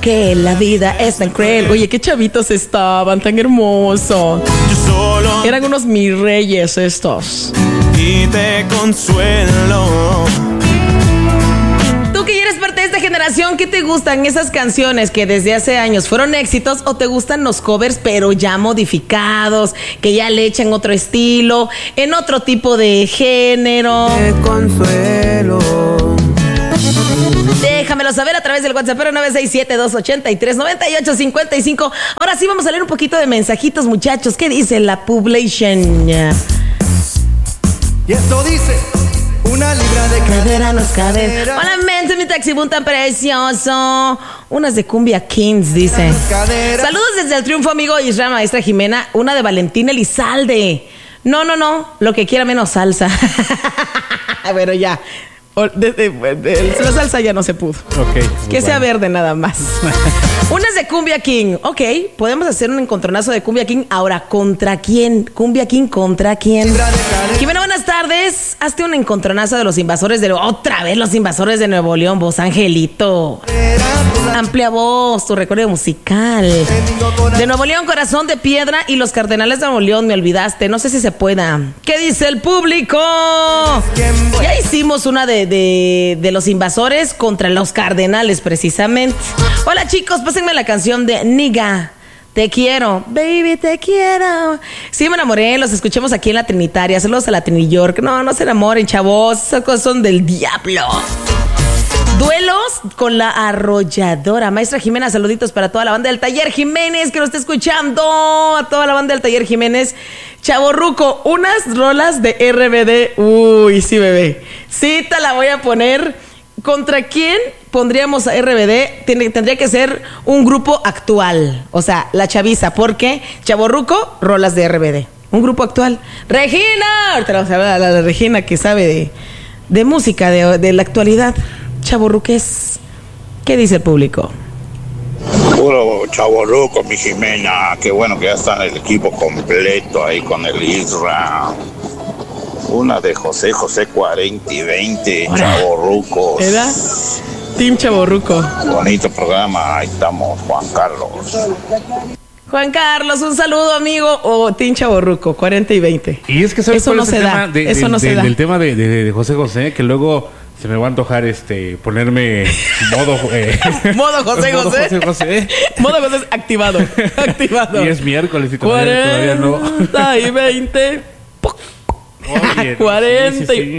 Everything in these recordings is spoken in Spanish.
que la vida es tan cruel. Oye, qué chavitos estaban, tan hermosos. Eran unos mis reyes estos. Y te consuelo. Tú que eres parte de esta generación, ¿qué te gustan esas canciones que desde hace años fueron éxitos o te gustan los covers pero ya modificados, que ya le echan otro estilo, en otro tipo de género? Te consuelo. Déjamelo saber a través del WhatsApp 967-283-9855. Ahora sí vamos a leer un poquito de mensajitos, muchachos. ¿Qué dice la Publication? Y esto dice: una libra de cadera nos cabe. Hola, mente, mi taxibún tan precioso. Unas de Cumbia Kings, dice. Saludos desde el Triunfo, amigo Israel Maestra Jimena. Una de Valentín Elizalde. No, lo que quiera menos salsa. Bueno, ya. La salsa ya no se pudo. Okay, que sea verde nada más. Unas de Cumbia King. Ok, podemos hacer un encontronazo de Cumbia King. Ahora, ¿contra quién? Cumbia King, ¿contra quién? Jimena, buenas tardes. Hazte un encontronazo de los invasores de... Otra vez los invasores de Nuevo León. Vos, Angelito. Amplia voz, tu recorrido musical. De Nuevo León, Corazón de Piedra y los Cardenales de Nuevo León, me olvidaste. No sé si se pueda. ¿Qué dice el público? Ya hicimos una de los invasores contra los Cardenales, precisamente. Hola, chicos, pásenme la canción de Niga. Te quiero, baby, te quiero. Sí, me enamoré, los escuchemos aquí en la Trinitaria. Saludos a la Trini York. No se enamoren, chavos. Esas cosas son del diablo. Duelos con la arrolladora. Maestra Jimena, saluditos para toda la banda del Taller Jiménez que nos está escuchando. A toda la banda del Taller Jiménez. Chavorruco, unas rolas de RBD. Uy, sí, bebé. Sí, te la voy a poner. ¿Contra quién pondríamos a RBD? Tendría que ser un grupo actual. O sea, la chaviza. Porque Chavorruco, rolas de RBD. Un grupo actual. Regina. Ahorita vamos a hablar a la Regina que sabe de música de la actualidad. Chavorruques, ¿qué dice el público? Puro chavorruco, mi Jimena. Qué bueno que ya está el equipo completo ahí con el Isra. Una de José 40 y 20, chavorrucos. ¿Era? Team Chavorruco. Bonito programa, ahí estamos, Juan Carlos. Juan Carlos, un saludo, amigo. O Team Chavorruco, 40 y 20. Y es que ¿sabes eso cuál no es se el da. tema Eso no se da. del tema de José, que luego se me va a antojar ponerme modo modo José. Modo José activado. Y es miércoles y todavía no. 40 y 20. Oye, 40 sí.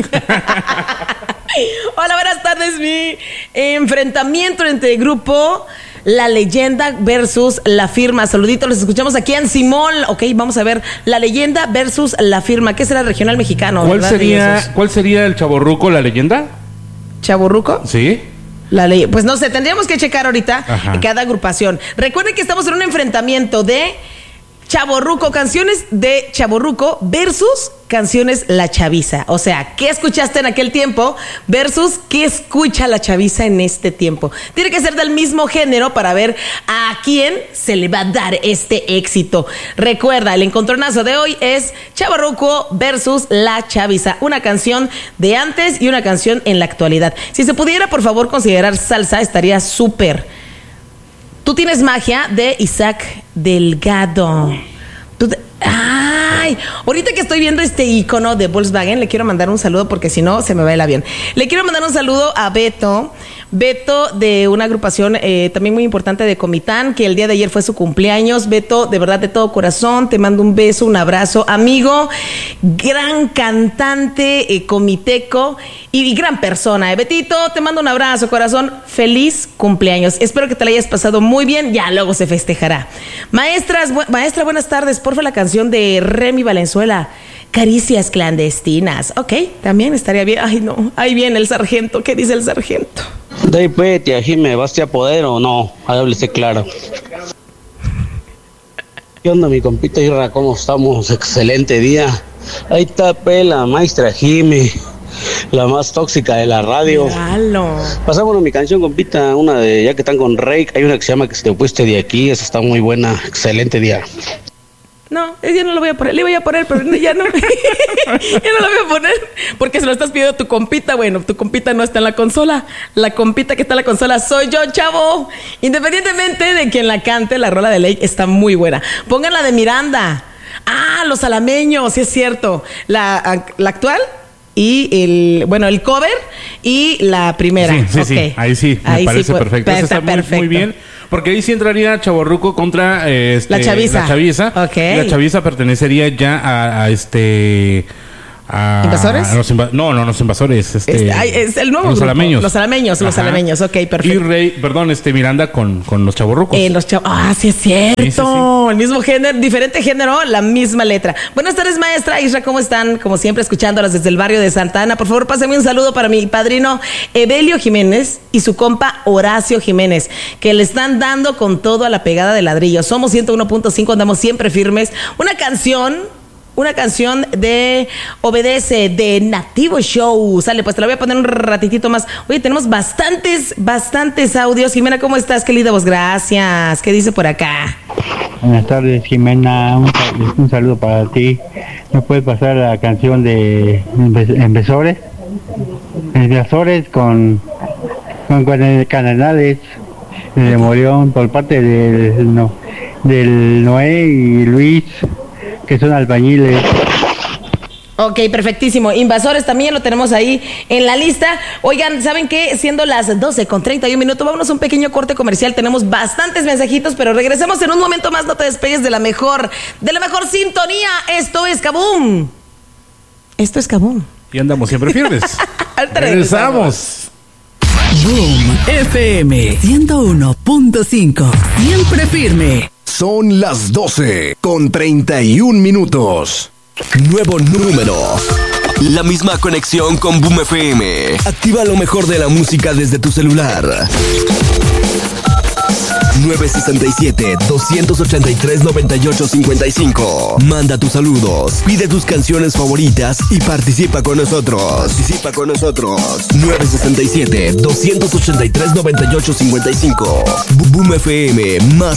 Hola, buenas tardes. Mi enfrentamiento entre el grupo La Leyenda versus La Firma. Saluditos, los escuchamos aquí en Simón. Ok, vamos a ver. La Leyenda versus La Firma. ¿Qué será el regional mexicano? ¿Cuál sería el Chavorruco, La Leyenda? ¿Chavorruco? Sí. Pues no sé, tendríamos que checar ahorita. Ajá. Cada agrupación. Recuerden que estamos en un enfrentamiento de Chavorruco, canciones de Chavorruco versus canciones La Chaviza. O sea, ¿qué escuchaste en aquel tiempo versus qué escucha la chaviza en este tiempo? Tiene que ser del mismo género para ver a quién se le va a dar este éxito. Recuerda, el encontronazo de hoy es Chavorruco versus La Chaviza. Una canción de antes y una canción en la actualidad. Si se pudiera, por favor, considerar salsa, estaría súper. Tú tienes magia de Isaac Delgado. Ay, ahorita que estoy viendo este icono de Volkswagen, le quiero mandar un saludo porque si no se me va el avión. Le quiero mandar un saludo a Beto de una agrupación también muy importante de Comitán, que el día de ayer fue su cumpleaños. Beto, de verdad, de todo corazón, te mando un beso, un abrazo. Amigo, gran cantante, comiteco y gran persona. Betito, te mando un abrazo, corazón. Feliz cumpleaños. Espero que te la hayas pasado muy bien. Ya luego se festejará. Maestra, buenas tardes. Porfa, la canción de Remy Valenzuela, Caricias Clandestinas. Ok, también estaría bien. Ay, no. Ahí viene el sargento. ¿Qué dice el sargento? De ahí pues, tía Jime, ¿vas a poder o no? Háblese claro. ¿Qué onda, mi compita Irra? ¿Cómo estamos? Excelente día. Ahí está, la maestra Jime, la más tóxica de la radio. Claro. Pasamos mi canción, compita, una de, ya que están con Rake, hay una que se llama Que se te fuiste de aquí, esa está muy buena. Excelente día. No, ya no lo voy a poner. Le iba a poner, pero ya no. Ya no lo voy a poner. Porque se lo estás pidiendo a tu compita. Bueno, tu compita no está en la consola. La compita que está en la consola soy yo, chavo. Independientemente de quien la cante, la rola de Lake está muy buena. Pongan la de Miranda. Ah, Los Alameños, sí es cierto. La actual y el cover y la primera. Sí, okay. Ahí sí, me parece perfecto. Está muy bien. Porque ahí sí entraría Chavorruco contra la Chaviza. La Chaviza. Okay. La Chaviza pertenecería ya a ¿Invasores? No, los invasores. Es el nuevo Los grupo. Alameños. Los Alameños, ok, perfecto. Y Miranda con los Chavorrucos. Sí es cierto. Sí. El mismo género, diferente género, la misma letra. Buenas tardes, maestra Isra, ¿cómo están? Como siempre, escuchándolas desde el barrio de Santa Ana. Por favor, pásenme un saludo para mi padrino Evelio Jiménez y su compa Horacio Jiménez, que le están dando con todo a la pegada de ladrillo. Somos 101.5, andamos siempre firmes. Una canción de Obedece, de Nativo Show. Sale, pues te la voy a poner un ratitito más. Oye, tenemos bastantes audios. Jimena, ¿cómo estás? Qué linda voz, gracias. ¿Qué dice por acá? Buenas tardes, Jimena. Un saludo para ti. ¿Me puedes pasar la canción de Invasores? Invasores con Canales de Morión por parte del Noé y Luis, que son albañiles. Ok, perfectísimo. Invasores también lo tenemos ahí en la lista. Oigan, ¿saben qué? Siendo las 12:31, vámonos a un pequeño corte comercial. Tenemos bastantes mensajitos, pero regresemos en un momento más. No te despegues de la mejor sintonía. Esto es Kaboom. Y andamos siempre firmes. Regresamos. Boom FM 101.5. Siempre firme. Son las 12:31. Nuevo número. La misma conexión con Boom FM. Activa lo mejor de la música desde tu celular. 967-283-9855. Manda tus saludos, pide tus canciones favoritas y participa con nosotros. 967-283-9855. Boom FM, más